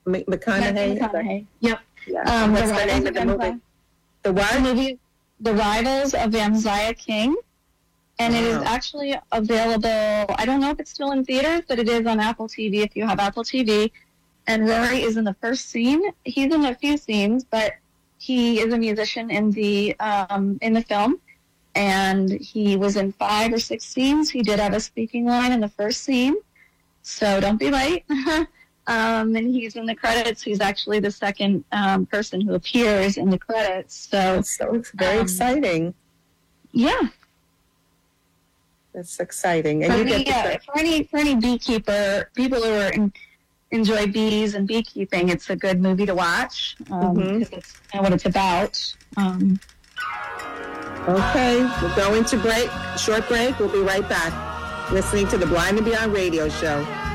McConaughey. McConaughey. Yep. Yeah. What's the name of the movie? The what? The movie, The Rivals of Vamzia King. And it is actually available, I don't know if it's still in theaters, but it is on Apple TV if you have Apple TV. And Rory is in the first scene. He's in a few scenes, but he is a musician in the film. And he was in 5 or 6 scenes. He did have a speaking line in the first scene. So don't be late. And he's in the credits. He's actually the second person who appears in the credits. So it's very exciting. Yeah. It's exciting. And for any beekeeper, people who enjoy bees and beekeeping, it's a good movie to watch because it's kind of what it's about. Okay, we're going to break, short break. We'll be right back. Listening to the Blind and Beyond radio show.